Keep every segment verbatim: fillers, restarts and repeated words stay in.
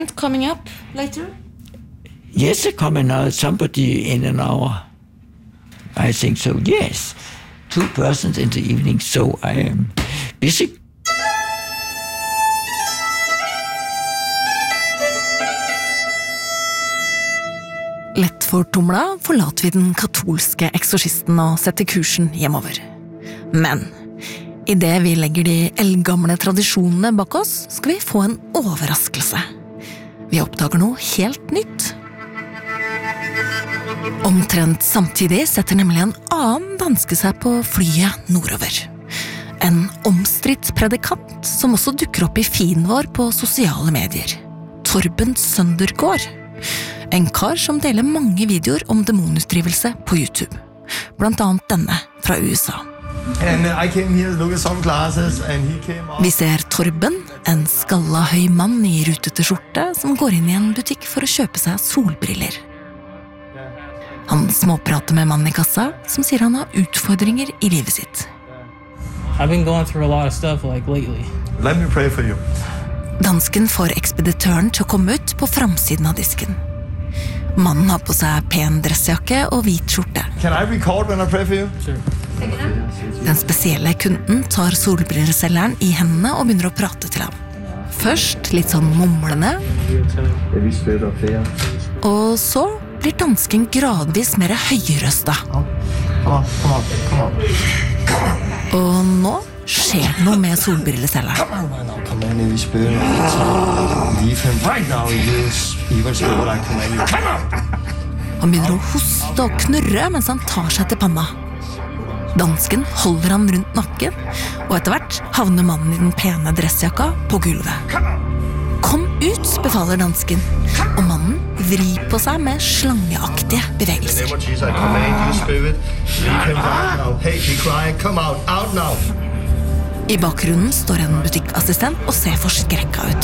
coming up later? Yes, there coming out somebody in an hour. I think so, yes. Two persons in the evening, so I am busy. Lettfortomla forlater vi den katolske eksorsisten og setter kursen hjemover. Men i det vi legger de eldgamle tradisjonene bak oss, skal vi få en overraskelse. Vi oppdager noe helt nytt. Omtrent samtidig setter nemlig en annen danske seg på flyet nordover. En omstridt predikant som også dukker opp i feeden vår på sosiale medier. Torben Søndergaard. En kar som deler mange videoer om demonutdrivelse på YouTube. Blant annet denne fra U S A. Vi ser Torben, en skalla høy mann i rutete skjorte, som går inn i en butikk for å kjøpe seg solbriller. Han småprater med mannen i kassa, som sier han har utfordringer i livet sitt. I've been going through a lot of stuff like lately. Let me pray for you. Dansken får ekspeditøren til å komme ut på framsiden av disken. Mannen har på seg pen dressjakke og hvit skjorte. Can I record when I pray for you? Sure. Den spesielle kunden tar solbrilleselgeren i hendene og begynner å prate til ham. Først litt sånn mumlende. Og så blir dansken gradvis mer høyrøsta. Og nå skjer det noe med solbrilleselgeren. Han begynner å hoste og knurre mens han tar seg til panna. Dansken holder han rundt nakken, og etter hvert havner mannen i den pene dressjakka på gulvet. Kom ut, befaler dansken, og mannen vrir på seg med slangeaktige bevegelser. I bakgrunnen står en butikkassistent og ser forskrekka ut.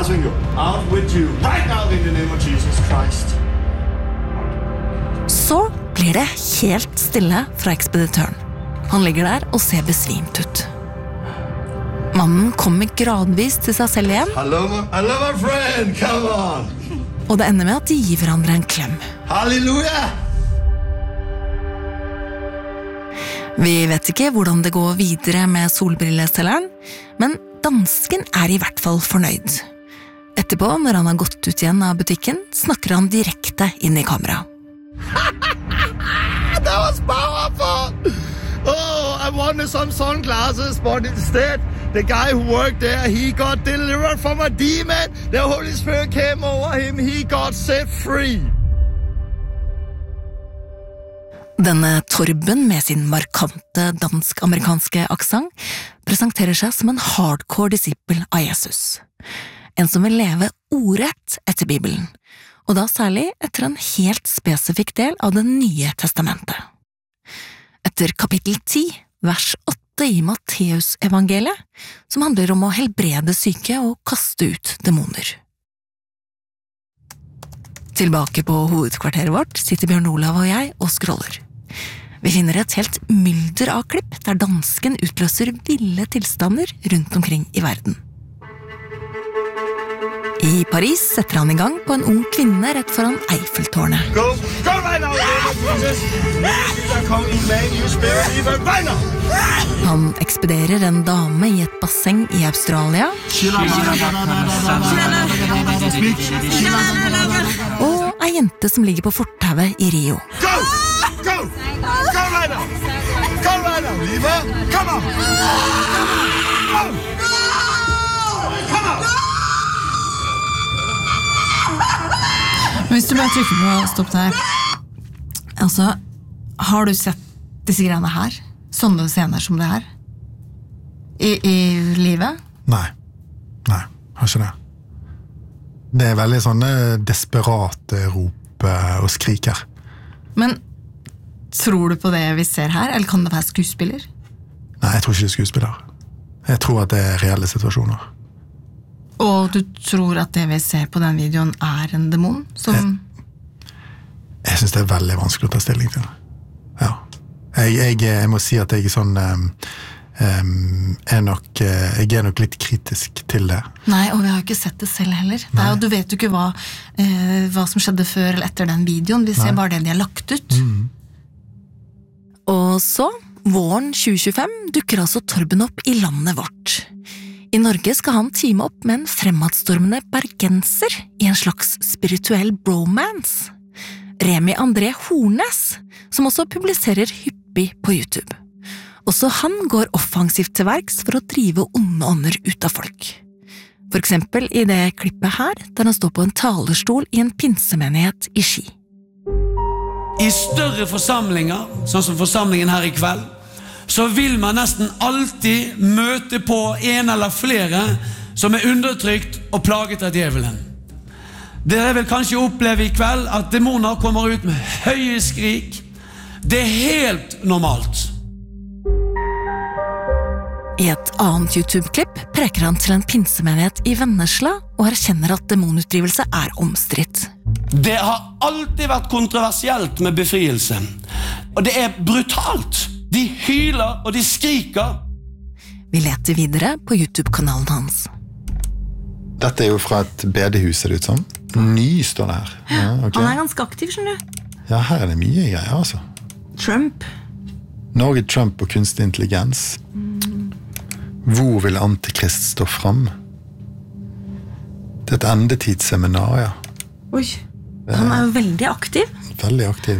Så blir det helt stille fra ekspeditøren. Han ligger der og ser besvimt ut. Mannen kommer gradvis til seg selv igjen. Hello, hello my friend, come on. Og det ender med at de gir hverandre en klem. Halleluja! Vi vet ikke hvordan det går videre med solbrilleselgeren, men dansken er i hvert fall fornøyd. Etterpå, når han har gått ut igjen av butikken, snakker han direkte inn i kamera. That was powerful! Oh, I wanted some sunglasses, but instead, the guy who worked there, he got delivered from a demon. The Holy Spirit came over him, he got set free. Denne Torben med sin markante dansk-amerikanske aksent presenterer seg som en hardcore disippel av Jesus. En som vil leve ordrett etter Bibelen, og da særlig etter en helt spesifikk del av det nye testamentet. Etter kapittel ti, vers åtte i Matteus-evangeliet, som handler om å helbrede syke og kaste ut demoner. Tilbake på hovedkvarteret vårt sitter Bjørn Olav og jeg og scroller. Vi finner et helt mylder av klipp der dansken utløser ville tilstander rundt omkring i verden. I Paris setter han i gang på en ung kvinne rett foran Eiffeltårnet. Go, go right now, Jesus! Han ekspederer en dame i et basseng i Australia. Og ei jente som ligger på fortauet i Rio. Go! Go! Go right now! Go right now, Liva! Come on! Go! Come on! Hvis du bare trykker på stopp der. Altså, har du sett disse greiene her? Sånne scener som det her? I, i livet? Nei. Nei, har ikke det. Det er veldig sånne desperate rop og skriker. Men tror du på det vi ser her, eller kan det være skuespiller? Nei, jeg tror ikke det er skuespiller. Jeg tror at det er reelle situasjoner. Og du tror at det vi ser på den videoen er en demon? Som... Jeg, jeg synes det er veldig vanskelig å ta stilling til. Ja. Jeg, jeg, jeg må si at jeg er sånn... um, er nok, uh, jeg er nok litt kritisk til det. Nei, og vi har jo ikke sett det selv heller. Det er jo, du vet jo ikke hva, uh, hva som skjedde før eller etter den videoen. Vi ser Nei. Bare det de har lagt ut. Mm. Og så, våren tjue tjuefem, dukker altså Torben opp i landet vårt. I Norge skal han teame opp med en fremadstormende bergenser i en slags spirituell bromance. Remi André Hornes, som også publiserer hyppig på YouTube. Også han går offensivt til verks for å drive onde ånder ut av folk. For eksempel i det klippet her, der han står på en talerstol i en pinsemenighet i Ski. I større forsamlinger, sånn som forsamlingen her i kveld, så vil man nesten alltid møte på en eller flere som er undertrykt og plaget av djevelen. Dere vil kanskje oppleve i kveld at demoner kommer ut med høye skrik. Det er helt normalt. I et annet YouTube-klipp preker han til en pinsemenighet i Vennesla og erkjenner at demonutdrivelse er omstridt. Det har alltid vært kontroversielt med befrielse, og det er brutalt. De hyler og de skriker. Vi leter videre på YouTube-kanalen hans. Dette er jo fra et bedehus, ser det ut som. Ny står det her. Ja, okay. Han er ganske aktiv, skjønner du. Ja, her er det mye greier, altså. Trump. Norge, Trump og kunstig intelligens. Mm. Hvor vil antikrist stå frem? Det er et endetidsseminar, ja. Oi, han er jo veldig aktiv. Veldig aktiv.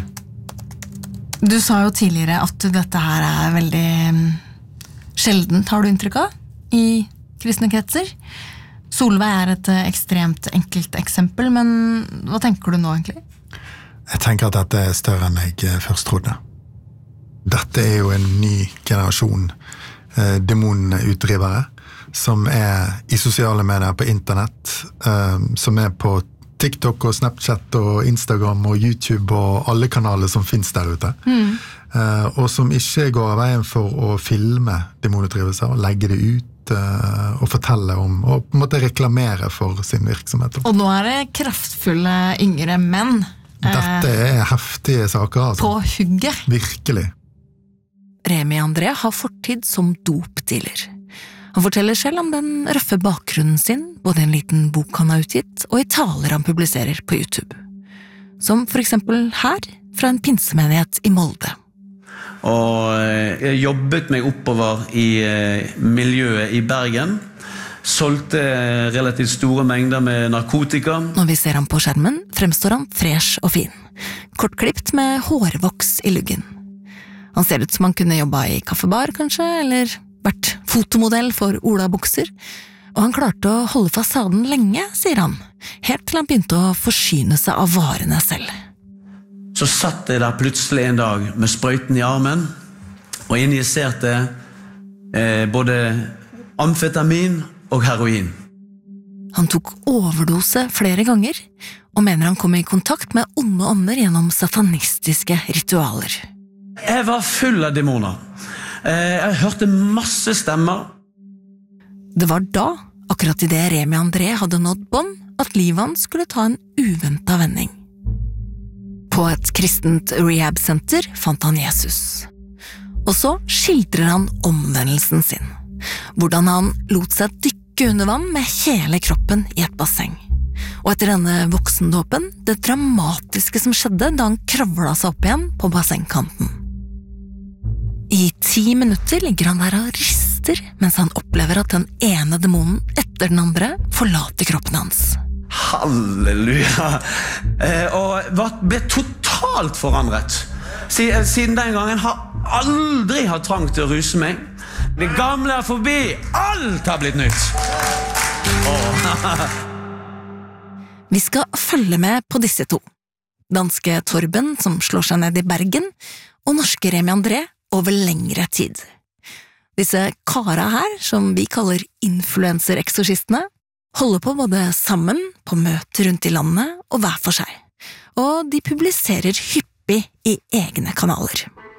Du sa jo tidligere at dette her er veldig sjeldent, har du inntrykk av, i kristne kretser. Solveig er et ekstremt enkelt eksempel, men hva tenker du nå egentlig? Jeg tenker at dette er større enn jeg først trodde. Dette er jo en ny generasjon eh, demonutdrivere, som er i sosiale medier på internett, eh, som er på TikTok og Snapchat og Instagram og YouTube og alle kanaler som finnes der ute. Mm. Uh, og som ikke går av veien for å filme demonutdrivelser og legge det ut uh, og fortelle om, og på en måte reklamere for sin virksomhet. Og nå er det kraftfulle yngre menn. Dette er heftige saker, altså. På hugget. Virkelig. Remi André har fortid som dopdealer. Han forteller selv om den røffe bakgrunnen sin, både i en liten bok han har utgitt, og i taler han publiserer på YouTube. Som for eksempel her, fra en pinsemenighet i Molde. Og jeg jobbet meg oppover i miljøet i Bergen. Solgte relativt store mengder med narkotika. Når vi ser ham på skjermen, fremstår han fresh og fin. Kortklipt med hårvoks i luggen. Han ser ut som han kunne jobba i kaffebar, kanskje, eller vært fotomodell for Ola-bukser, og han klarte å holde fasaden lenge, sier han, helt til han begynte å forsyne seg av varene selv. Så satt jeg der plutselig en dag med sprøyten i armen, og injiserte eh, både amfetamin og heroin. Han tok overdose flere ganger, og mener han kom i kontakt med onde ånder gjennom satanistiske ritualer. Jeg var full av demoner. Jeg hørte masse stemmer. Det var da, akkurat i det Remi André hadde nådd bånd, at livet hans skulle ta en uventet vending. På et kristent rehab-senter fant han Jesus. Og så skildrer han omvendelsen sin. Hvordan han lot seg dykke under vann med hele kroppen i et basseng. Og etter denne voksendåpen, det dramatiske som skjedde da han kravlet seg opp igjen på bassengkanten. I ti minutter ligger han der og rister, mens han opplever at den ene demonen etter den andre forlater kroppen hans. Halleluja! Eh, og ble totalt forandret. Siden den gangen har aldri hatt trang til å ruse meg. Det gamle er forbi, alt har blitt nytt. Oh. Vi skal følge med på disse to. Danske Torben, som slår seg ned i Bergen, og norske Remi André, over lengre tid. Disse kara her, som vi kaller influencer-eksorsistene, holder på både sammen, på møter rundt i landet og hver for seg. Og de publiserer hyppig i egne kanaler.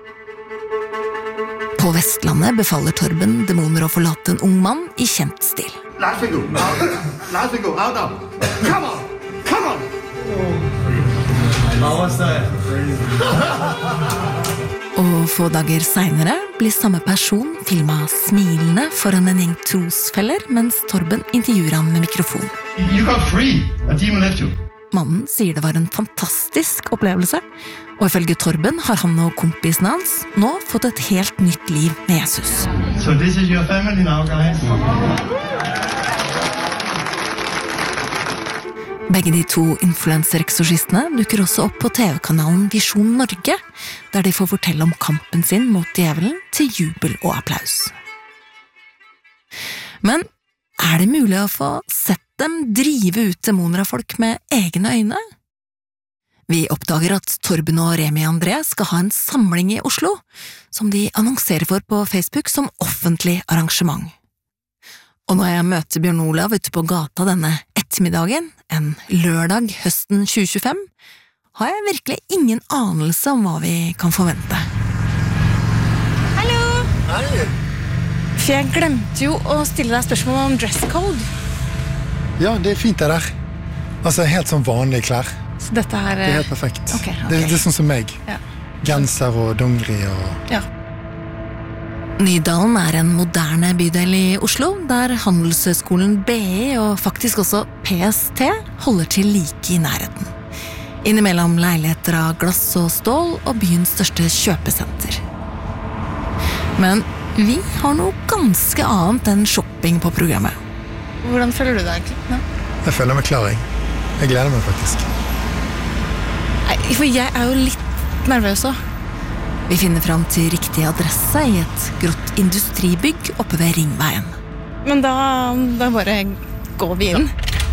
På Vestlandet befaller Torben demoner å forlate en ung mann i kjent stil. Last finger, out. Last finger, out now. Come on, come on. Og Og få dager senere blir samme person filmet smilende foran en gjeng trosfeller, mens Torben intervjuer han med mikrofon. You got free. A demon left you. Mannen sier det var en fantastisk opplevelse, og ifølge Torben har han og kompisen hans nå fått et helt nytt liv med Jesus. So this is your family now, guys. Begge de to influencer-eksorsistene dukker også opp på T V-kanalen Visjon Norge, der de får fortelle om kampen sin mot djevelen til jubel og applaus. Men er det mulig å få sett dem drive ut demoner av folk med egne øyne? Vi oppdager at Torben og Remi André skal ha en samling i Oslo, som de annonserer for på Facebook som offentlig arrangement. Og når jeg møter Bjørn Olav ute på gata denne ettermiddagen, en lørdag høsten tjue tjuefem, har jeg virkelig ingen anelse om hva vi kan forvente. Hallo! Hei! For jeg glemte jo å stille deg spørsmål om dresscode. Ja, det er fint det der. Altså, helt sånn vanlige klær. Så dette her... Det er helt perfekt. Ok, ok. Det, det er sånn som meg. Ja. Genser og dongeri og... Ja. Nydalen er en moderne bydel i Oslo, der Handelshøyskolen B I og faktisk også P S T holder til like i nærheten. Innimellom leiligheter av glass og stål og byens største kjøpesenter. Men vi har noe ganske annet enn shopping på programmet. Hvordan føler du deg egentlig? Ja. Jeg føler meg klar, jeg. Jeg gleder meg faktisk. Nei, for jeg er jo litt nervøs også. Vi finner fram til riktig adresse i et grått industribygg oppe ved Ringveien. Men da, da bare går vi inn.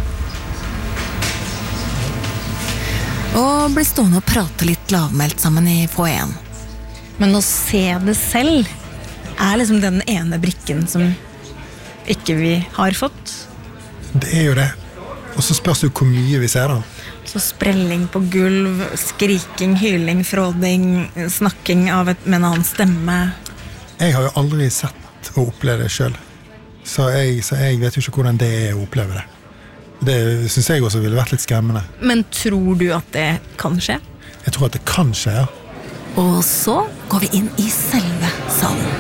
Og blir stående og prate litt lavmælt sammen i foajeen. Men å se det selv er liksom den ene brikken som ikke vi har fått. Det er jo det. Og så spørs jo hvor mye vi ser da. Så sprelling på gulv, skriking, hyling, fråding, snakking av et, med en annen stemme. Jeg har jo aldri sett og opplevd det selv. Så jeg, så jeg vet jo ikke hvordan det er å oppleve det. Det synes jeg også ville vært litt skremmende. Men tror du at det kan skje? Jeg tror at det kan skje, ja. Og så går vi inn i selve salen.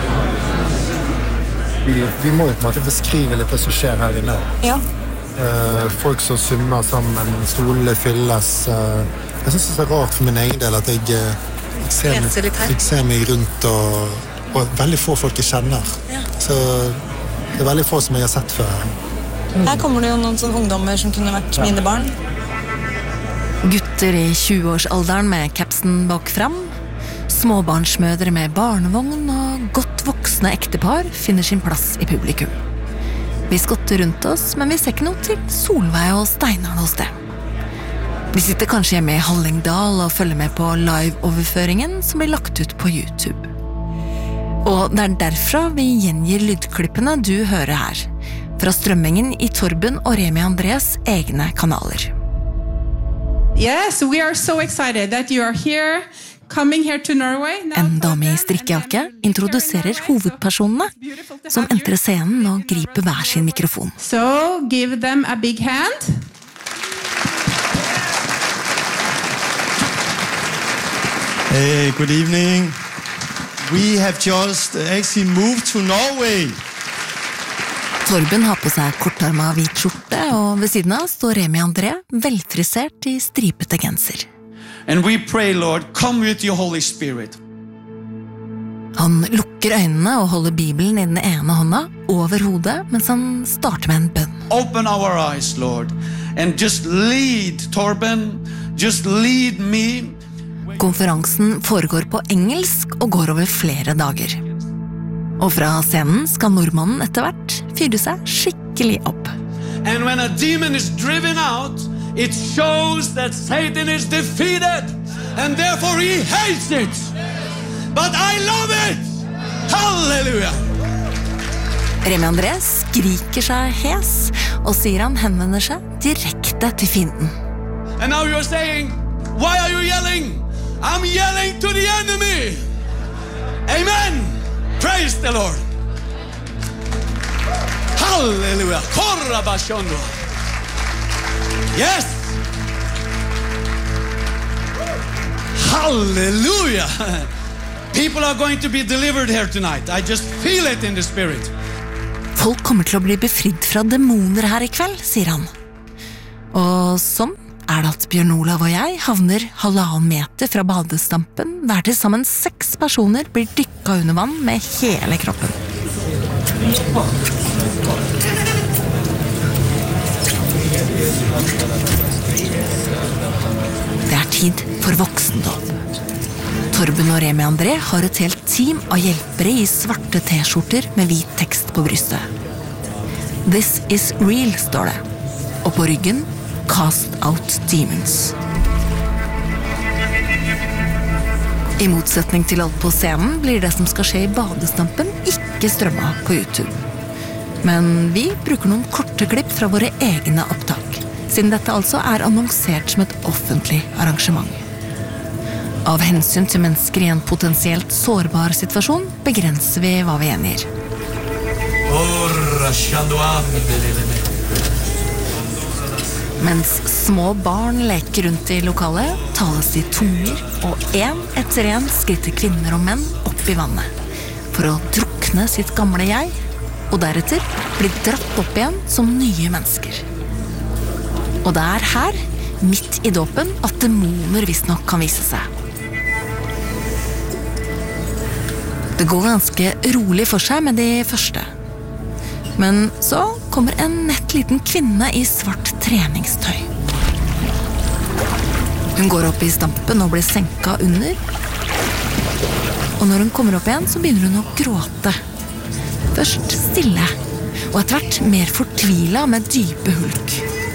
Vi, vi må jo på en måte beskrive litt det som skjer her inne. Ja. Uh, folk som summer sammen, stolene fylles. Uh, jeg synes det er rart for min egen del at jeg, uh, jeg, ser, meg, jeg ser meg rundt og, og veldig få folk jeg kjenner. Ja. Så det er veldig få som jeg har sett før. Her kommer det jo noen sånne ungdommer som kunne vært mine barn. Gutter i tjue-årsalderen med capsen bak fram, småbarnsmødre med barnevogn og godt voksne ektepar finner sin plass i publikum. Vi skotter rundt oss, men vi ser ikke noe til Solveig og Steinar noe sted. Vi sitter kanskje hjemme i Hallingdal og følger med på live-overføringen som blir lagt ut på YouTube. Og det er derfra vi gjengir lydklippene du hører her, fra strømmingen i Torben og Remi Andrés egne kanaler. Yes, we are so excited that you are here. En dame i strikkejakke introduserer hovedpersonene, som entrer scenen og griper hver sin mikrofon. So, give them a big hand. Hey, good evening. We have just actually moved to Norway. Torben har på seg kortarma hvit skjorte, og ved siden av står Remi André velfrisert i stripete genser. And we pray, Lord, come with your Holy Spirit. Han lukker øynene og holder Bibelen i den ene hånda over hodet, mens han starter med en bønn. Open our eyes, Lord, and just lead Torben, just lead me. Konferansen foregår på engelsk og går over flere dager. Og fra scenen skal nordmannen etter hvert fyre seg skikkelig opp. And when a demon is driven out, it shows that Satan is defeated, and therefore he hates it. But I love it! Halleluja! Remi André skriker seg hes, og sier han henvender seg direkte til fienden. And now you're saying, why are you yelling? I'm yelling to the enemy! Amen! Praise the Lord! Halleluja! Korra bashondo! Yes! Halleluja! People are going to be delivered here tonight. I just feel it in the spirit. Folk kommer til å bli befridd fra demoner her I kveld, sier han. Og sånn er det at Bjørn Olav og jeg havner halvannen meter fra badestampen, der til sammen seks personer blir dykket under vann med hele kroppen. Det er tid for voksendåp. Torben og Remi André har et helt team av hjelpere I svarte t-skjorter med hvit tekst på brystet. This is real, står det. Og på ryggen, cast out demons. I motsetning til alt på scenen blir det som skal skje I badestampen ikke strømmet på YouTube. Men vi bruker noen korte klipp fra våre egne opptak, siden dette altså er annonsert som et offentlig arrangement. Av hensyn til mennesker I en potensielt sårbar situasjon begrenser vi hva vi gjengir. Mens små barn leker rundt I lokalet, tales I tunger, og en etter en skritter kvinner og menn opp I vannet, for å drukne sitt gamle jeg, og deretter bli dratt opp igjen som nye mennesker. Og det er her, midt I dåpen, at demoner visst nok kan vise seg. Det går ganske rolig for seg med de første. Men så kommer en nett liten kvinne I svart treningstøy. Hun går opp I stampen og blir senket under. Og når hun kommer opp igjen, så begynner hun å gråte. Først stille, og etter hvert mer fortvilet med dype hulk.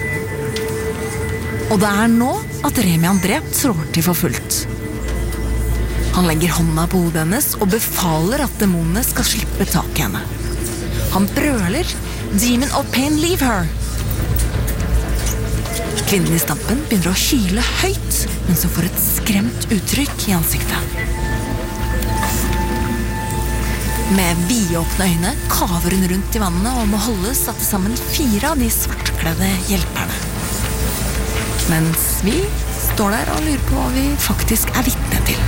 Og det er nå at Remi André trår til for fullt. Han legger hånda på hodet hennes og befaler at demonene skal slippe tak I henne. Han brøler, Demon of pain, leave her! Kvinnen I stampen begynner å hyle høyt, men så får et skremt uttrykk I ansiktet. Med vidåpne øyne kaver hun rundt I vannet og må holde satt sammen fire av de svartkledde hjelperne. Mens vi står der og lurer på hva vi faktisk er vitne til.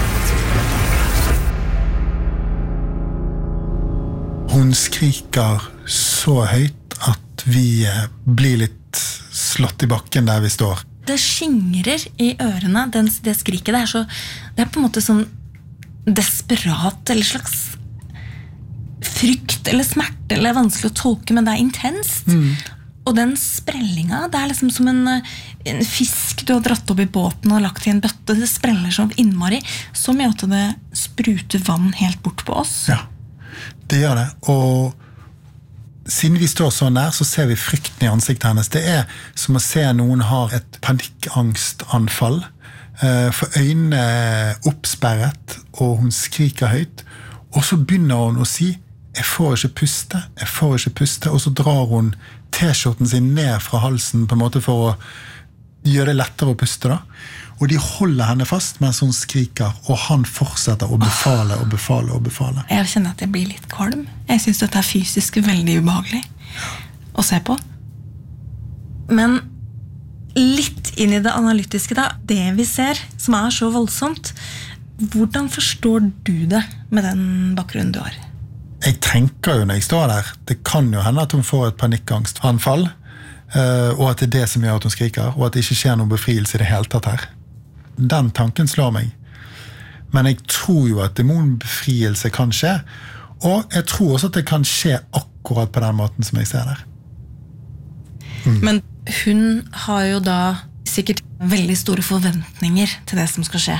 Hun skriker så høyt at vi blir litt slått I bakken der vi står. Det skingrer I ørene, den, det skriket. Det er, så, det er på en måte sånn desperat, eller slags frykt eller smerte, eller vanskelig å tolke, men det er intenst. Mm. Og den sprellinga, det er liksom som en, en fisk du har dratt opp I båten og lagt I en bøtte. Det spreller som innmari, så mye at det spruter vann helt bort på oss. Ja, det gjør det. Og siden vi står så nær, så ser vi frykten I ansiktet hennes. Det er som å se noen har et panikkangstanfall, for øynene er oppsperret, og hun skriker høyt. Og så begynner hun å si, jeg får ikke puste, jeg får ikke puste, og så drar hun t-skjorten sin ned fra halsen på en måte for å gjøre det lettere å puste da. Og de holder henne fast mens hun skriker, og han fortsetter å befale og befale og befale. Jeg kjenner at jeg blir litt kvalm. Jeg synes dette er fysisk veldig ubehagelig å se på. Men litt inn I det analytiske da, det vi ser, som er så voldsomt, hvordan forstår du det med den bakgrunnen du har? Jeg tenker jo når jeg står der, det kan jo hende at hun får et panikkangstanfall, og at det er det som gjør at hun skriker, og at det ikke skjer noen befrielse I det hele tatt her. Den tanken slår meg. Men jeg tror jo at demonbefrielse kan skje, og jeg tror også at det kan skje akkurat på den måten som jeg ser der. Mm. Men hun har jo da sikkert veldig store forventninger til det som skal skje.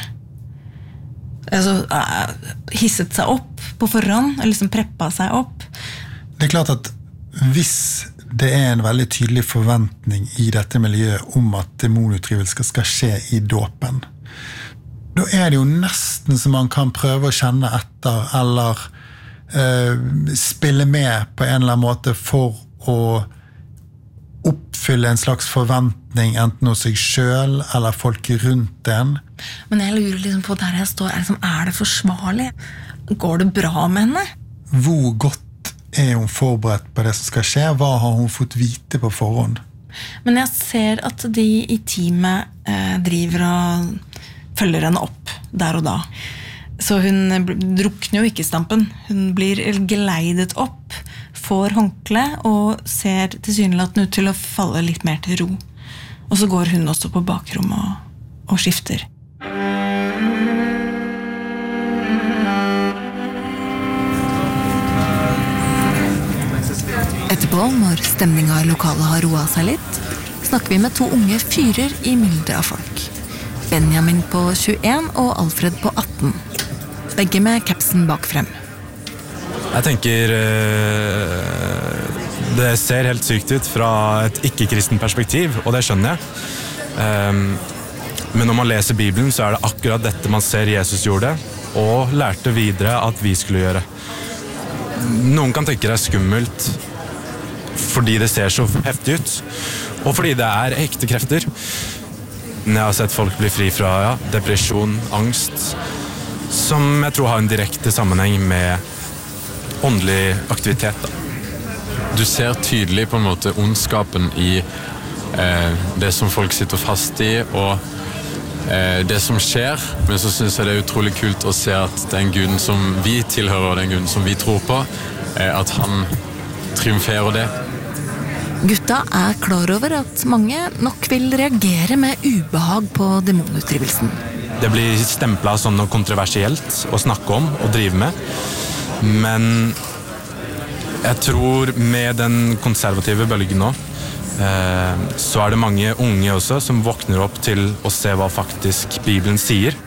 Altså, hisset seg opp på forhånd, eller liksom preppa seg opp. Det er klart at hvis det er en veldig tydelig forventning I dette miljøet om at demonutdrivelse skal skje I dåpen, da er det jo nesten som man kan prøve å kjenne etter, eller eh, spille med på en eller annen måte for å oppfylle en slags forventning enten hos seg selv eller folk rundt en. Men jeg lurer liksom på der jeg står, er, liksom, er det forsvarlig? Går det bra med henne? Hvor godt er hun forberedt på det som skal skje? Hva har hun fått vite på forhånd? Men jeg ser at de I teamet eh, driver og følger henne opp der og da. Så hun drukner jo ikke i stampen. Hun blir geleidet opp, får håndkle og ser tilsynelatende ut til å falle litt mer til ro. Og så går hun også på bakrommet og, og skifter. Etterpå, når stemningen i lokalet har roet seg litt, snakker vi med to unge fyrer i mylder av folk. Benjamin på tjueen og Alfred på atten. Begge med kapsen bak frem. Jeg tenker det ser helt sykt ut fra et ikke-kristen perspektiv, og det skjønner jeg. Men når man leser Bibelen, så er det akkurat dette man ser Jesus gjorde, og lærte videre at vi skulle gjøre. Noen kan tenke det er skummelt, fordi det ser så heftig ut, og fordi det er ekte krefter. Jeg har sett folk bli fri fra ja, depresjon, angst, som jeg tror har en direkte sammenheng med åndelig aktivitet. Da. Du ser tydelig på en måte ondskapen i eh, det som folk sitter fast i, og eh, det som skjer, men så synes jeg det er utrolig kult å se at den guden som vi tilhører, og den guden som vi tror på, eh, at han triumferer det. Gutta er klar over at mange nok vil reagere med ubehag på demonutdrivelsen. Det blir stemplet som noe kontroversielt å snakke om og drive med, men jeg tror med den konservative bølgen nå, eh, så er det mange unge også som våkner opp til å se hva faktisk Bibelen sier.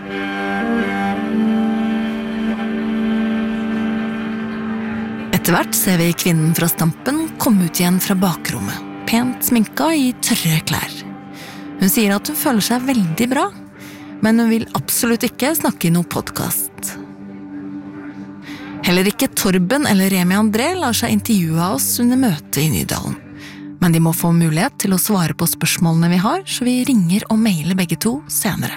Etter hvert ser vi kvinnen fra stampen komme ut igjen fra bakrommet, pent sminka i tørre klær. Hun sier at hun føler seg veldig bra, men hun vil absolutt ikke snakke i noen podcast. Heller ikke Torben eller Remi André lar seg intervjue av oss under møtet i Nydalen. Men de må få mulighet til å svare på spørsmålene vi har, så vi ringer og mailer begge to senere.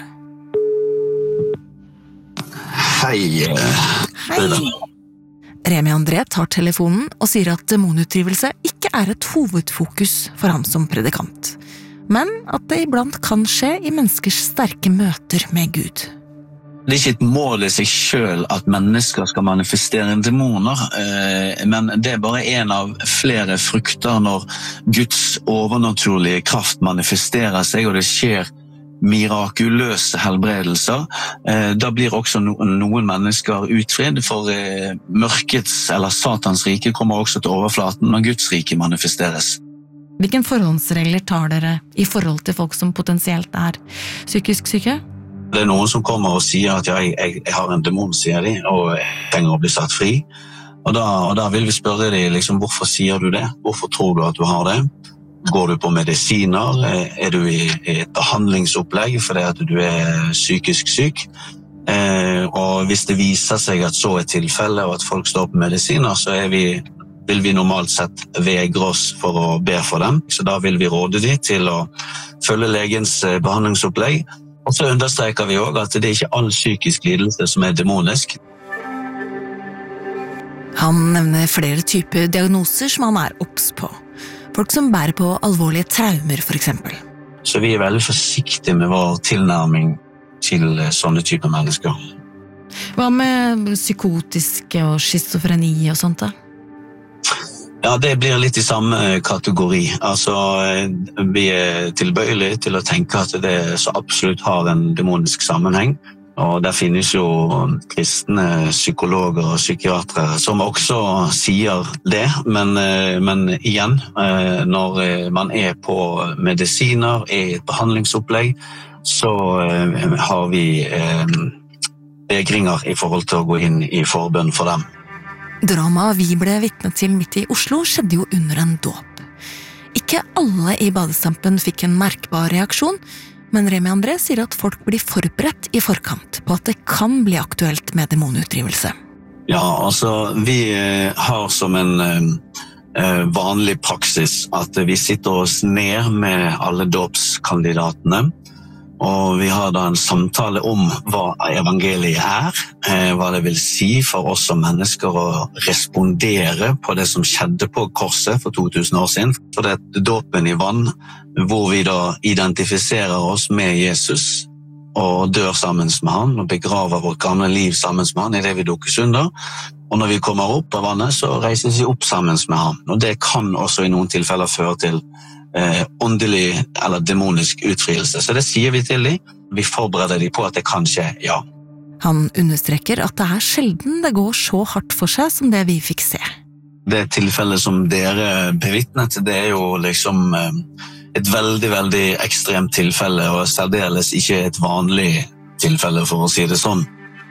Hei. Hei. Remi André tar telefonen og sier at demonutdrivelse ikke er et hovedfokus for ham som predikant, men at det iblant kan skje i menneskers sterke møter med Gud. Det er ikke et mål i seg selv at mennesker skal manifestere demoner, men det er bare en av flere frukter når Guds overnaturlige kraft manifesterer seg, og det skjer mirakuløse helbredelser. Da blir også noen mennesker utfridd, for mørkets eller satans rike kommer også til overflaten når Guds rike manifesteres. Hvilken forhåndsregler tar dere i forhold til folk som potensielt er psykisk syke? Det er noen som kommer og sier at ja, jeg, jeg har en demon, sier de, og jeg trenger å bli satt fri. Og da, og da vil vi spørre de, liksom, hvorfor sier du det? Hvorfor tror du at du har det? Går du på medisiner? Er du i, i et behandlingsopplegg fordi at du er psykisk syk? Eh, og hvis det viser seg at så er tilfellet, og at folk står på medisiner, så er vi, vil vi normalt sett vegre oss for å be for dem. Så da vil vi råde de til å følge legens behandlingsopplegg. Og så understreker vi også at det er ikke all psykisk lidelse som er demonisk. Han nevner flere typer diagnoser som han er obs på. Folk som bærer på alvorlige traumer, for eksempel. Så vi er veldig forsiktige med vår tilnærming til sånne typer mennesker. Hva med psykotiske og schizofreni og sånt da? Ja, det blir litt i samme kategori. Altså, vi er tilbøyelige til å tenke at det så absolutt har en demonisk sammenheng. Og der finnes jo kristne psykologer og psykiatere som også sier det, men, men igjen, når man er på medisiner, er i et behandlingsopplegg, så har vi vegringer i forhold til å gå inn i forbønn for dem. Dramaet vi ble vitne til midt i Oslo skjedde jo under en dåp. Ikke alle i badestampen fikk en merkbar reaksjon, men Remi André sier at folk blir forberedt i forkant på at det kan bli aktuelt med demonutdrivelse. Ja, altså, vi har som en eh, vanlig praksis at vi sitter oss ned med alle dåpskandidatene, og vi har da en samtale om hva evangeliet er, eh, hva det vil si for oss som mennesker å respondere på det som skjedde på korset for to tusen år siden. For det er dåpen i vann, hvor vi da identifiserer oss med Jesus, og dør sammen med han, og begraver vårt gamle liv sammen med han i det vi dukkes under. Og når vi kommer opp av vannet, så reiser vi opp sammen med han. Og det kan også i noen tilfeller føre til eh, åndelig eller demonisk utfrielse. Så det sier vi til dem. Vi forbereder dem på at det kan skje, ja. Han understreker at det er sjelden det går så hardt for seg som det vi fikk se. Det tilfellet som dere bevitnet, det er jo liksom eh, et veldig, veldig ekstremt tilfelle, og særdeles ikke et vanlig tilfelle, for å si det sånn.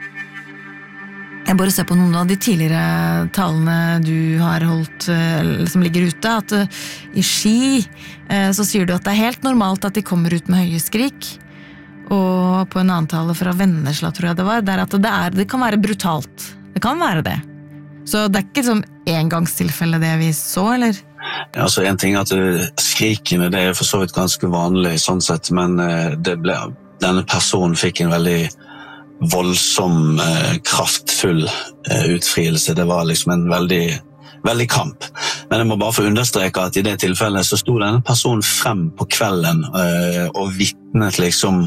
Jeg bare ser på noen av de tidligere talene du har holdt, som ligger ute, at i Ski så sier du at det er helt normalt at de kommer ut med høye skrik, og på en annen tale fra Vennesla, tror jeg det var, der at det, er, det kan være brutalt. Det kan være det. Så det er ikke som engangstilfelle det vi så, eller? Ja, altså en ting er at skrikene, det er for så vidt ganske vanlig sånn sett, men det ble, denne personen fikk en veldig voldsom, kraftfull utfrielse. Det var liksom en veldig, veldig kamp. Men jeg må bare få understreke at i det tilfellet så sto denne personen frem på kvelden og vittnet liksom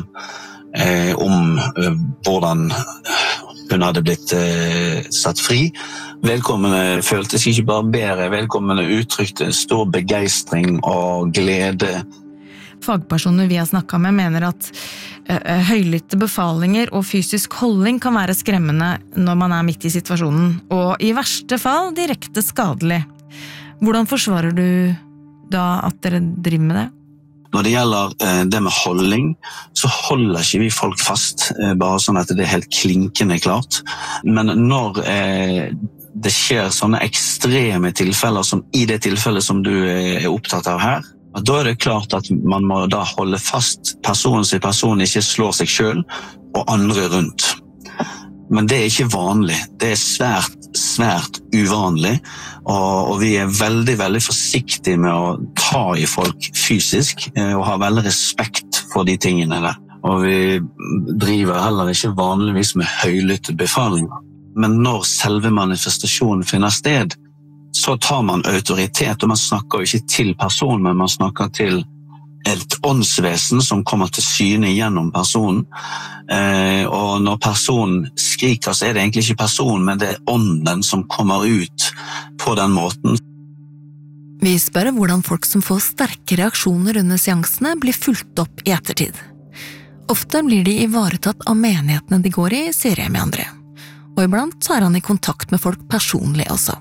om hvordan hun hadde blitt satt fri. Vedkommende følte seg ikke bare bedre, vedkommende uttrykte stor begeistring og glede. Fagpersoner vi har snakket med mener at uh, høylytte befalinger og fysisk holdning kan være skremmende når man er midt i situasjonen, og i verste fall direkte skadelig. Hvordan forsvarer du da at dere driver med det? Når det gjelder eh, det med holdning, så holder ikke vi folk fast, eh, bare sånn at det er helt klinkende klart. Men når eh, det skjer sånne ekstreme tilfeller, som i det tilfellet som du er opptatt av her, da er det klart at man må da holde fast personen så personen ikke slår seg selv og andre rundt. Men det er ikke vanlig. Det er svært, svært uvanlig, og, og vi er veldig, veldig forsiktige med å ta i folk fysisk, og ha veldig respekt for de tingene der. Og vi driver heller ikke vanligvis med høylytte befalinger. Men når selve manifestasjonen finner sted, så tar man autoritet, og man snakker jo ikke til personen, men man snakker til et åndsvesen som kommer til syne gjennom personen. Eh, og når personen skriker, så er det egentlig ikke personen, men det er ånden som kommer ut på den måten. Vi spør hvordan folk som får sterke reaksjoner under seansene blir fulgt opp i ettertid. Ofte blir de ivaretatt av menighetene de går i, sier Remi André. Og iblant er han i kontakt med folk personlig også.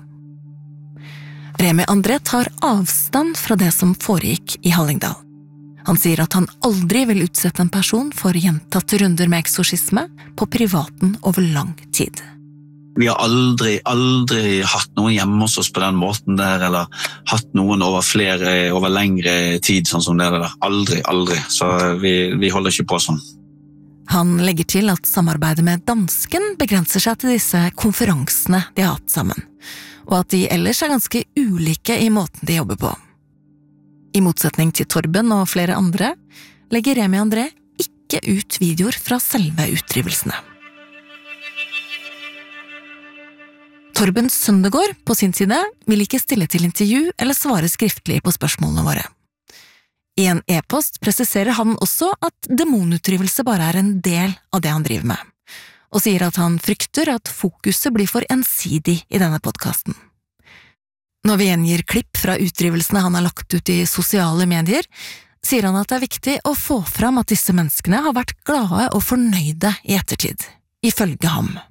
Remi André tar avstand fra det som foregikk i Hallingdal. Han sier at han aldri vil utsette en person for gjentatte runder med eksorsisme på privaten over lang tid. Vi har aldri, aldri hatt noen hjemme hos oss på den måten der, eller hatt noen over flere, over lengre tid, sånn som det der. Aldri, aldri. Så vi, vi holder ikke på sånn. Han legger til at samarbeidet med dansken begrenser seg til disse konferansene de har hatt sammen, og at de ellers er ganske ulike i måten de jobber på. I motsetning til Torben og flere andre legger Remi André ikke ut videoer fra selve utdrivelsene. Torben Søndegård på sin side vil ikke stille til intervju eller svare skriftlig på spørsmålene våre. I en e-post presiserer han også at demonutdrivelse bare er en del av det han driver med, og sier at han frykter at fokuset blir for ensidig i denne podcasten. Når vi gjengir klipp fra utdrivelsene han har lagt ut i sosiale medier, sier han at det er viktig å få fram at disse menneskene har vært glade og fornøyde i ettertid, ifølge ham.